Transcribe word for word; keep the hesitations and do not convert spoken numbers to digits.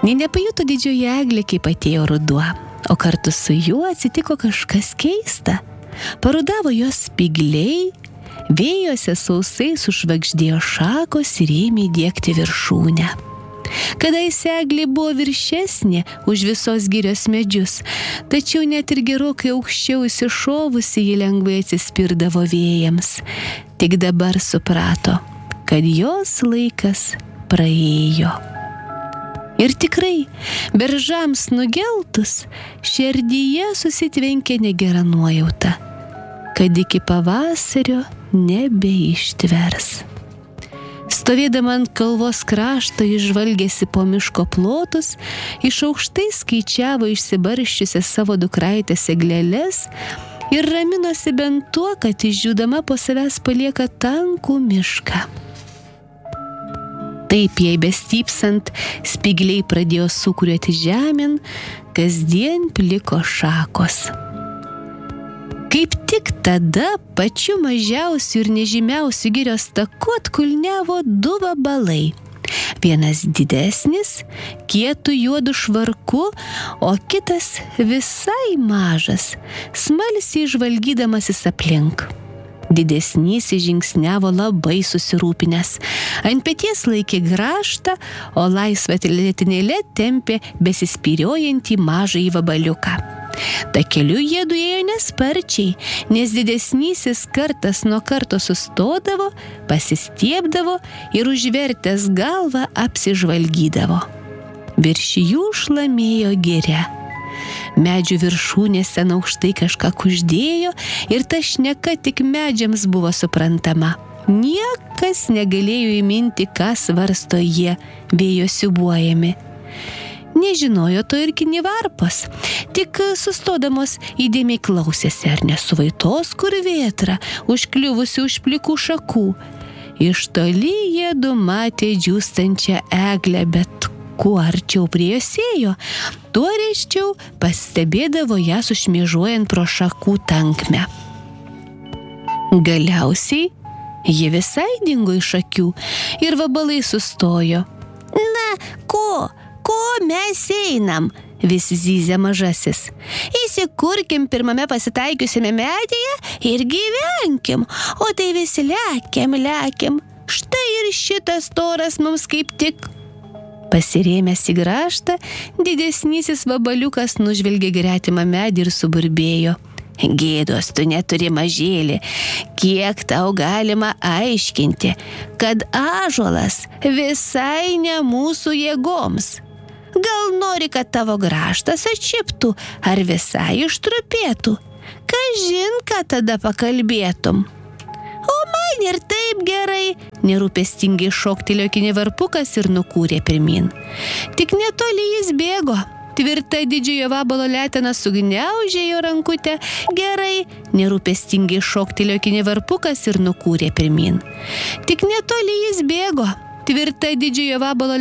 Nė nepajuto didžioji eglė, kaip atėjo ruduo, o kartu su juo atsitiko kažkas keista. Parudavo jos spygliai, vėjuose sausai sušvagždėjo šakos ir ėmė diegti viršūnę. Kadaise eglė buvo viršesnė už visos girios medžius, tačiau net ir gerokai aukščiau įsišovusi ji lengvai atsispirdavo vėjams. Tik dabar suprato, kad jos laikas praėjo. Ir tikrai, beržams nugeltus, širdyje susitvenkė negera nuojauta, kad iki pavasario nebeištvers. Stovėdama ant kalvos krašto jis žvalgėsi po miško plotus, iš aukštai skaičiavo išsibarščiusias savo dukraitės eglelės ir raminosi bent tuo, kad išdžiūdama po savęs palieka tankų mišką. Taip jai bestypsant, spygliai pradėjo sūkuriuoti žemėn, kasdien pliko šakos. Kaip tik tada pačiu mažiausiu ir nežymiausiu girios taku atkulniavo du vabalai. Vienas didesnis, kietu juodu švarku, o kitas visai mažas, smalsiai žvalgydamasis aplink. Didesnysis žingsniavo labai susirūpinęs. Ant peties laikė grąžtą, o laisvą letenėlę tempė besispyriojantį mažąjį vabaliuką. Takeliu jiedu ėjo nesparčiai, nes didesnysis kartas nuo karto sustodavo, pasistiebdavo ir užvertęs galvą apsižvalgydavo. Virš jų šlamėjo giria. Medžių viršūnėse aukštai kažką kuždėjo ir ta šneka tik medžiams buvo suprantama. Niekas negalėjo įminti, ką svarsto jie, vėjo siūbuojami. Nežinojo to ir kinivarpos, tik sustodamos įdėmiai klausėsi, ar nesuvaitos kur vėtra, užkliuvusi už plikų šakų. Iš toli jiedu matė džiūstančią eglę, bet kuo arčiau prie jos ėjo, tuo reiščiau pastebėdavo ją sušmėžuojant pro šakų tankmę. Galiausiai ji visai dingo iš akių ir vabalai sustojo. Na, ko? Ko mes einam? Vis zyzė mažasis. Įsikurkim pirmame pasitaikiusiame medyje ir gyvenkim, o tai visi lekiam, lekiam. Štai ir šitas toras mums kaip tik. Pasirėmęs į grąžtą, didesnysis vabaliukas nužvelgė gretimą medį ir suburbėjo. Gėdos tu neturi, mažėlį, kiek tau galima aiškinti, kad ąžuolas visai ne mūsų jėgoms. Gal nori, kad tavo grąžtas atšiptų, ar visai ištrupėtų? Kažin, ką tada pakalbėtum. O man ir taip gerai, nerūpestingai šoktelėjo kinivarpukas ir nukūrė pirmin. Tik netoli jis bėgo. Tvirta didžiojo vabalo letena sugniaužė jo rankutę. Gerai, nerūpestingai šoktelėjo kinivarpukas ir nukūrė pirmin. Tik netoli jis bėgo. Tvirta didžiojo vabalo